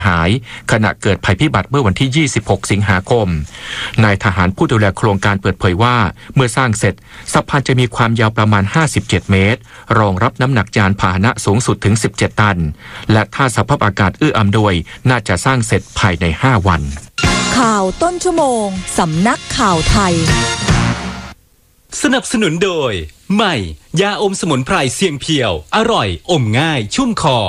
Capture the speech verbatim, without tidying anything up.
หายขณะเกิดภัยพิบัติเมื่อวันที่ยี่สิบหกสิงหาคมนายทหารผู้ดูแลโครงการเปิดเผยว่าเมื่อสร้างเสร็จสะพานจะมีความยาวประมาณห้าสิบเจ็ดเมตรรองรับน้ำหนักยานพาหนะสูงสุดถึงสิบเจ็ดตันและถ้าสภาพอากาศเอื้ออำนวยน่าจะสร้างเสร็จภายในห้าวันข่าวต้นชั่วโมงสำนักข่าวไทยสนับสนุนโดยใหม่ยาอมสมุนไพรเสียงเพียวอร่อยอมง่ายชุ่มคอ